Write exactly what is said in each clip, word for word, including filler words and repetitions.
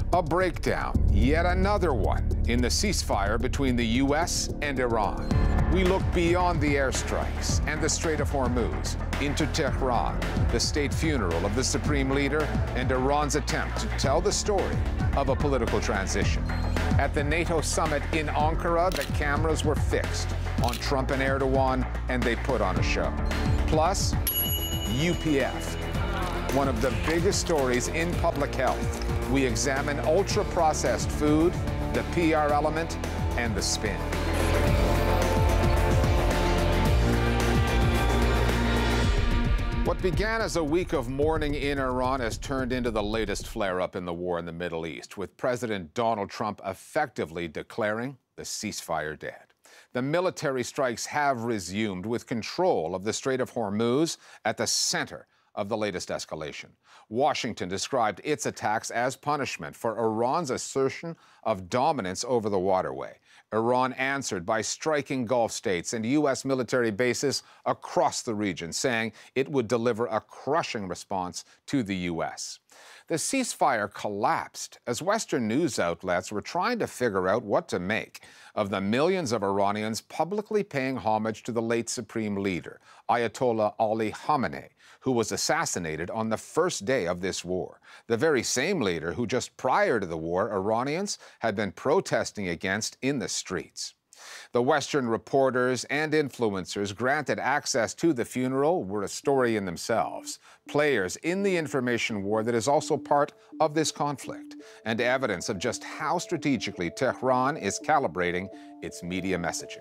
A breakdown, yet another one, in the ceasefire between the U S and Iran. We look beyond the airstrikes and the Strait of Hormuz into Tehran, the state funeral of the supreme leader, and Iran's attempt to tell the story of a political transition. At the NATO summit in Ankara, the cameras were fixed on Trump and Erdogan, and they put on a show. Plus, U P F, one of the biggest stories in public health. We examine ultra-processed food, the P R element, and the spin. What began as a week of mourning in Iran has turned into the latest flare-up in the war in the Middle East, with President Donald Trump effectively declaring the ceasefire dead. The military strikes have resumed, with control of the Strait of Hormuz at the center of the latest escalation. Washington described its attacks as punishment for Iran's assertion of dominance over the waterway. Iran answered by striking Gulf states and U S military bases across the region, saying it would deliver a crushing response to the U S. The ceasefire collapsed as Western news outlets were trying to figure out what to make of the millions of Iranians publicly paying homage to the late supreme leader, Ayatollah Ali Khamenei, who was assassinated on the first day of this war. The very same leader who just prior to the war, Iranians had been protesting against in the streets. The Western reporters and influencers granted access to the funeral were a story in themselves, players in the information war that is also part of this conflict, and evidence of just how strategically Tehran is calibrating its media messaging.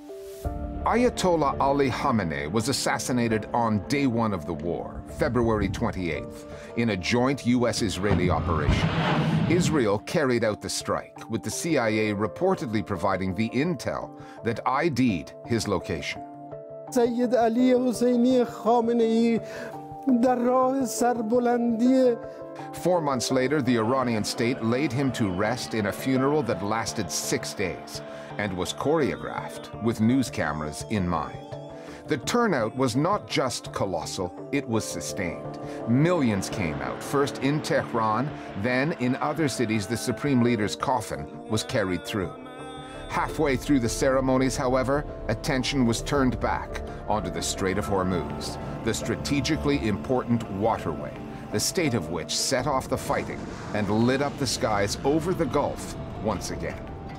Ayatollah Ali Khamenei was assassinated on day one of the war, February twenty-eighth, in a joint U S-Israeli operation. Israel carried out the strike, with the C I A reportedly providing the intel that I D'd his location. Sayyid Ali Hosseini Khamenei dar rah sarbulandi. Four months later, the Iranian state laid him to rest in a funeral that lasted six days and was choreographed with news cameras in mind. The turnout was not just colossal, it was sustained. Millions came out, first in Tehran, then in other cities the supreme leader's coffin was carried through. Halfway through the ceremonies, however, attention was turned back onto the Strait of Hormuz, the strategically important waterway, the state of which set off the fighting and lit up the skies over the Gulf once again.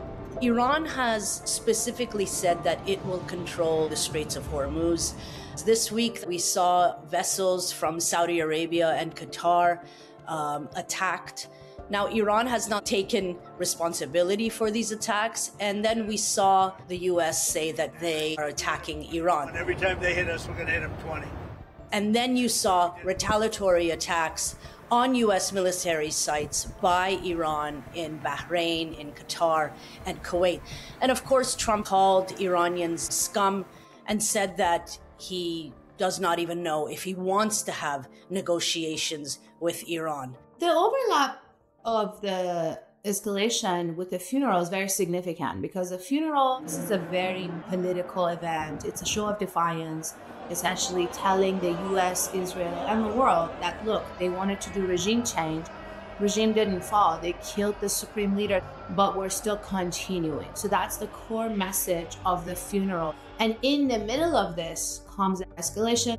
Iran has specifically said that it will control the Straits of Hormuz. This week, we saw vessels from Saudi Arabia and Qatar um, attacked. Now, Iran has not taken responsibility for these attacks, and then we saw the U S say that they are attacking Iran. And every time they hit us, we're going to hit them twenty. And then you saw retaliatory attacks on U S military sites by Iran in Bahrain, in Qatar, and Kuwait. And of course, Trump called Iranians scum and said that he does not even know if he wants to have negotiations with Iran. The overlap of the escalation with the funeral is very significant because the funeral, this is a very political event. It's a show of defiance, essentially telling the U S, Israel, and the world that, look, they wanted to do regime change. Regime didn't fall. They killed the supreme leader, but we're still continuing. So that's the core message of the funeral. And in the middle of this comes escalation.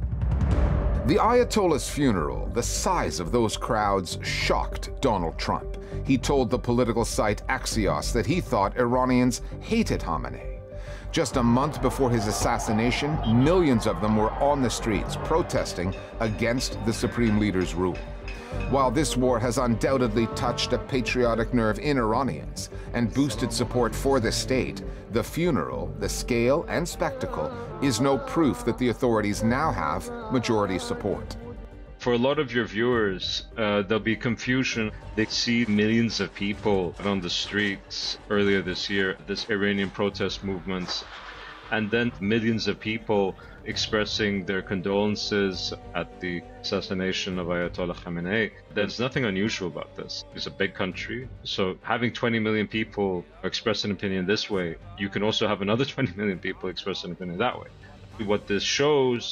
The Ayatollah's funeral, the size of those crowds, shocked Donald Trump. He told the political site Axios that he thought Iranians hated Khamenei. Just a month before his assassination, millions of them were on the streets protesting against the supreme leader's rule. While this war has undoubtedly touched a patriotic nerve in Iranians and boosted support for the state, the funeral, the scale and spectacle is no proof that the authorities now have majority support. For a lot of your viewers, uh, there'll be confusion. They see millions of people on the streets earlier this year, this Iranian protest movements, and then millions of people expressing their condolences at the assassination of Ayatollah Khamenei. There's nothing unusual about this. It's a big country, so having twenty million people express an opinion this way, you can also have another twenty million people express an opinion that way. What this shows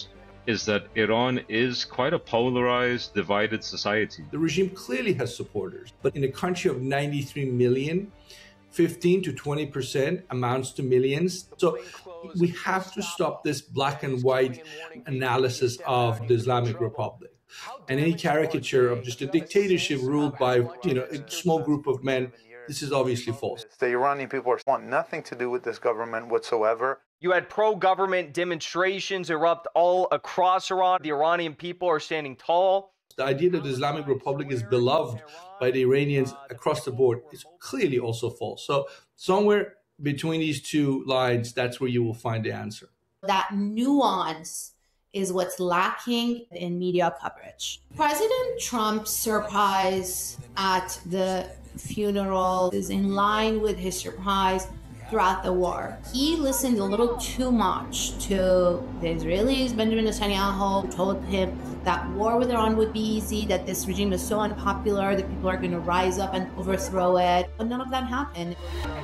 is that Iran is quite a polarized, divided society. The regime clearly has supporters, but in a country of ninety-three million, fifteen to twenty percent amounts to millions. So we have to stop this black and white analysis of the Islamic Republic and any caricature of just a dictatorship ruled by, you know, a small group of men. This is obviously false. The Iranian people want nothing to do with this government whatsoever. You had pro-government demonstrations erupt all across Iran. The Iranian people are standing tall. The idea that the Islamic Republic is beloved by the Iranians across the board is clearly also false. So somewhere between these two lines, that's where you will find the answer. That nuance is what's lacking in media coverage. President Trump's surprise at the funeral is in line with his surprise throughout the war. He listened a little too much to the Israelis. Benjamin Netanyahu told him that war with Iran would be easy, that this regime is so unpopular, that people are going to rise up and overthrow it. But none of that happened.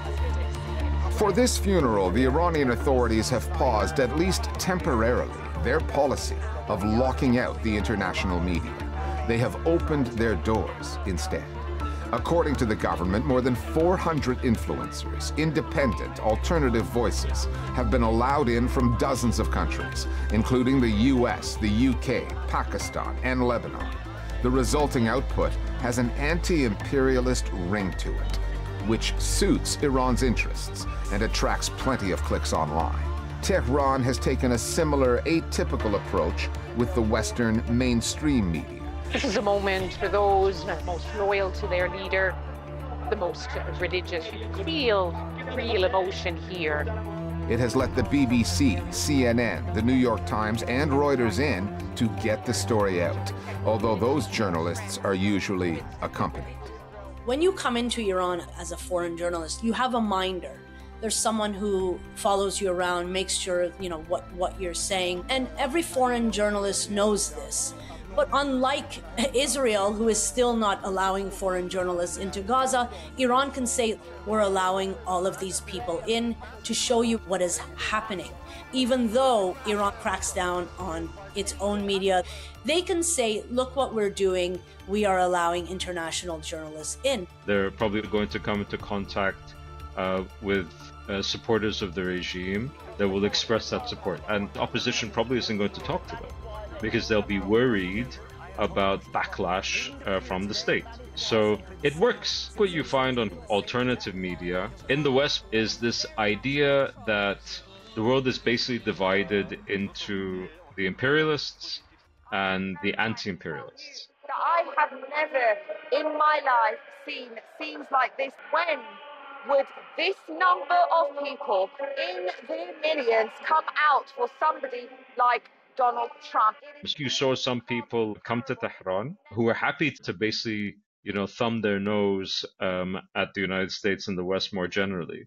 For this funeral, the Iranian authorities have paused, at least temporarily, their policy of locking out the international media. They have opened their doors instead. According to the government, more than four hundred influencers, independent, alternative voices, have been allowed in from dozens of countries, including the U S, the U K, Pakistan, and Lebanon. The resulting output has an anti-imperialist ring to it, which suits Iran's interests and attracts plenty of clicks online. Tehran has taken a similar atypical approach with the Western mainstream media. This is a moment for those most loyal to their leader, the most religious. Real, real emotion here. It has let the B B C, C N N, the New York Times, and Reuters in to get the story out, although those journalists are usually accompanied. When you come into Iran as a foreign journalist, you have a minder. There's someone who follows you around, makes sure, you know, what, what you're saying. And every foreign journalist knows this. But unlike Israel, who is still not allowing foreign journalists into Gaza, Iran can say, we're allowing all of these people in to show you what is happening. Even though Iran cracks down on its own media, they can say, look what we're doing. We are allowing international journalists in. They're probably going to come into contact uh, with uh, supporters of the regime that will express that support. And opposition probably isn't going to talk to them, because they'll be worried about backlash uh, from the state. So it works. What you find on alternative media in the West is this idea that the world is basically divided into the imperialists and the anti-imperialists. I have never in my life seen scenes like this. When would this number of people in their millions come out for somebody like Donald Trump? You saw some people come to Tehran who were happy to basically, you know, thumb their nose um, at the United States and the West more generally.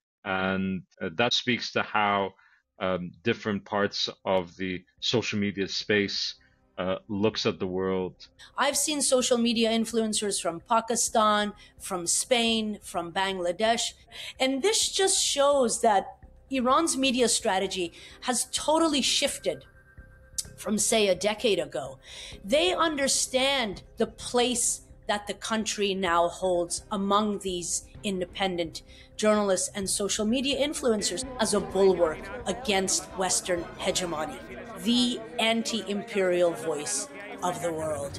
And uh, that speaks to how um, different parts of the social media space uh, looks at the world. I've seen social media influencers from Pakistan, from Spain, from Bangladesh. And this just shows that Iran's media strategy has totally shifted from, say, a decade ago. They understand the place that the country now holds among these independent journalists and social media influencers as a bulwark against Western hegemony, the anti-imperial voice of the world.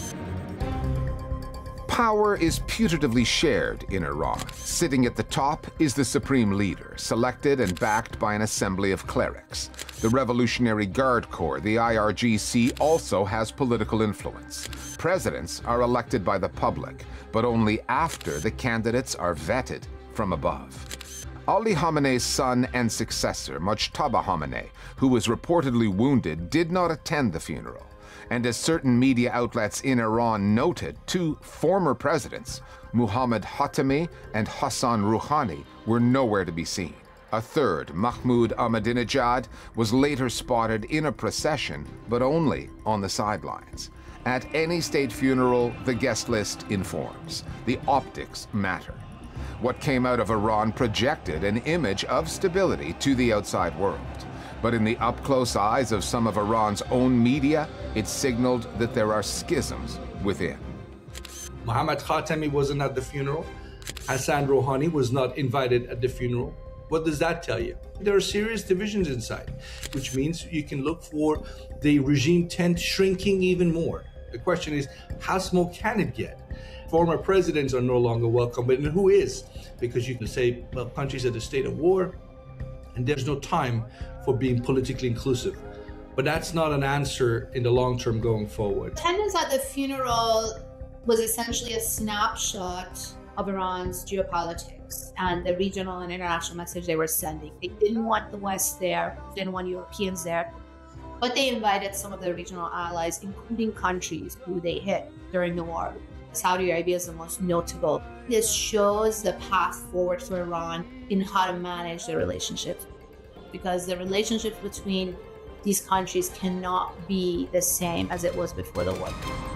Power is putatively shared in Iran. Sitting at the top is the supreme leader, selected and backed by an assembly of clerics. The Revolutionary Guard Corps, the I R G C, also has political influence. Presidents are elected by the public, but only after the candidates are vetted from above. Ali Khamenei's son and successor, Mojtaba Khamenei, who was reportedly wounded, did not attend the funeral. And as certain media outlets in Iran noted, two former presidents, Mohammad Khatami and Hassan Rouhani, were nowhere to be seen. A third, Mahmoud Ahmadinejad, was later spotted in a procession, but only on the sidelines. At any state funeral, the guest list informs. The optics matter. What came out of Iran projected an image of stability to the outside world. But in the up-close eyes of some of Iran's own media, it signaled that there are schisms within. Mohammad Khatami wasn't at the funeral. Hassan Rouhani was not invited at the funeral. What does that tell you? There are serious divisions inside, which means you can look for the regime tent shrinking even more. The question is, how small can it get? Former presidents are no longer welcome, but who is? Because you can say, well, countries at a state of war, and there's no time for being politically inclusive. But that's not an answer in the long term going forward. Attendance at the funeral was essentially a snapshot of Iran's geopolitics and the regional and international message they were sending. They didn't want the West there, didn't want Europeans there, but they invited some of their regional allies, including countries who they hit during the war. Saudi Arabia is the most notable. This shows the path forward for Iran in how to manage their relationships, because the relationships between these countries cannot be the same as it was before the war.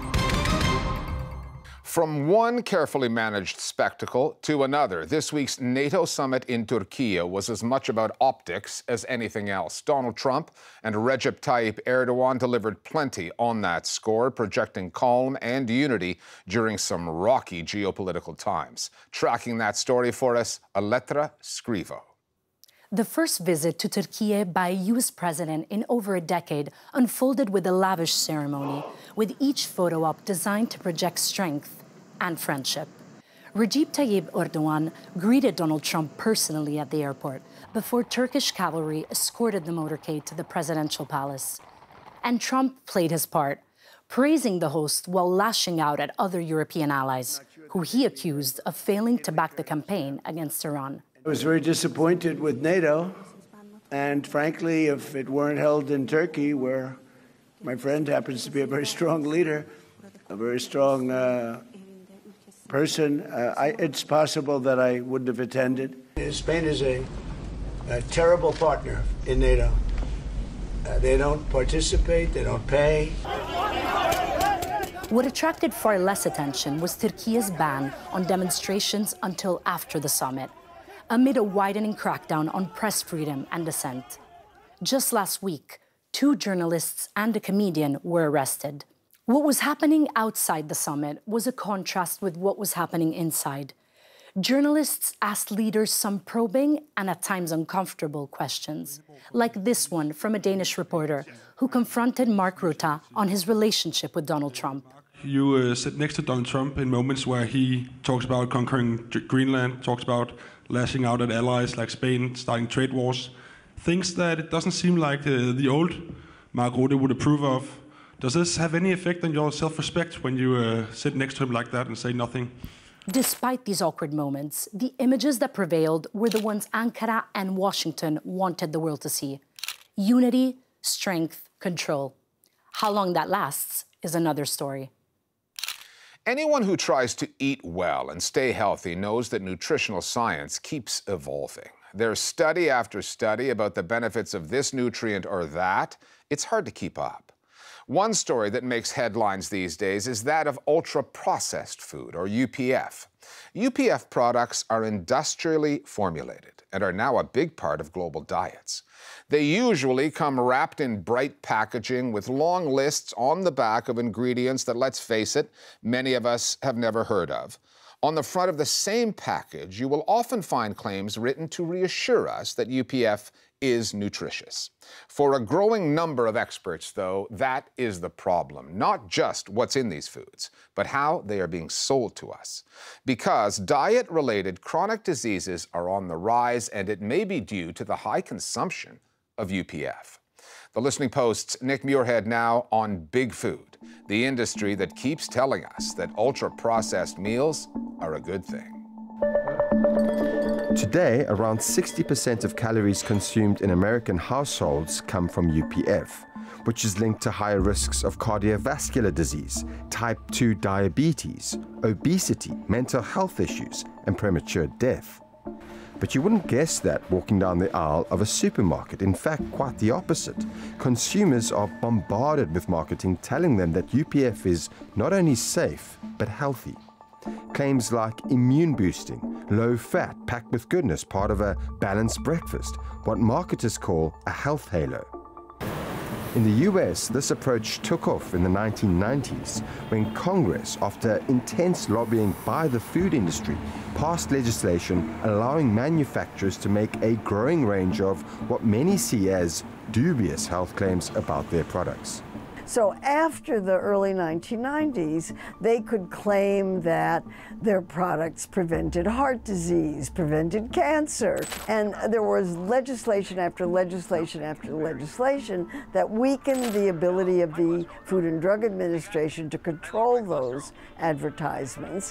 From one carefully managed spectacle to another, this week's NATO summit in Turkey was as much about optics as anything else. Donald Trump and Recep Tayyip Erdogan delivered plenty on that score, projecting calm and unity during some rocky geopolitical times. Tracking that story for us, Aletra Scrivo. The first visit to Turkey by a U S president in over a decade unfolded with a lavish ceremony, with each photo op designed to project strength and friendship. Recep Tayyip Erdogan greeted Donald Trump personally at the airport before Turkish cavalry escorted the motorcade to the presidential palace. And Trump played his part, praising the host while lashing out at other European allies, who he accused of failing to back the campaign against Iran. I was very disappointed with NATO, and frankly, if it weren't held in Turkey, where my friend happens to be a very strong leader, a very strong uh, person, uh, I, it's possible that I wouldn't have attended. Spain is a, a terrible partner in NATO. Uh, they don't participate, they don't pay. What attracted far less attention was Turkey's ban on demonstrations until after the summit, amid a widening crackdown on press freedom and dissent. Just last week, two journalists and a comedian were arrested. What was happening outside the summit was a contrast with what was happening inside. Journalists asked leaders some probing and at times uncomfortable questions, like this one from a Danish reporter who confronted Mark Rutte on his relationship with Donald Trump. You uh, sit next to Donald Trump in moments where he talks about conquering Greenland, talks about lashing out at allies like Spain, starting trade wars, things that it doesn't seem like the, the old Mark Rutte would approve of. Does this have any effect on your self-respect when you uh, sit next to him like that and say nothing? Despite these awkward moments, the images that prevailed were the ones Ankara and Washington wanted the world to see. Unity, strength, control. How long that lasts is another story. Anyone who tries to eat well and stay healthy knows that nutritional science keeps evolving. There's study after study about the benefits of this nutrient or that. It's hard to keep up. One story that makes headlines these days is that of ultra-processed food, or U P F. U P F products are industrially formulated and are now a big part of global diets. They usually come wrapped in bright packaging with long lists on the back of ingredients that, let's face it, many of us have never heard of. On the front of the same package, you will often find claims written to reassure us that U P F is nutritious. For a growing number of experts, though, that is the problem. Not just what's in these foods, but how they are being sold to us. Because diet-related chronic diseases are on the rise, and it may be due to the high consumption of U P F. The Listening Post's Nick Muirhead now on Big Food, the industry that keeps telling us that ultra-processed meals are a good thing. Today, around sixty percent of calories consumed in American households come from U P F, which is linked to higher risks of cardiovascular disease, type two diabetes, obesity, mental health issues, and premature death. But you wouldn't guess that walking down the aisle of a supermarket. In fact, quite the opposite. Consumers are bombarded with marketing telling them that U P F is not only safe, but healthy. Claims like immune boosting, low fat, packed with goodness, part of a balanced breakfast, what marketers call a health halo. In the U S, this approach took off in the nineteen nineties when Congress, after intense lobbying by the food industry, passed legislation allowing manufacturers to make a growing range of what many see as dubious health claims about their products. So after the early nineteen nineties, they could claim that their products prevented heart disease, prevented cancer, and there was legislation after legislation after legislation that weakened the ability of the Food and Drug Administration to control those advertisements.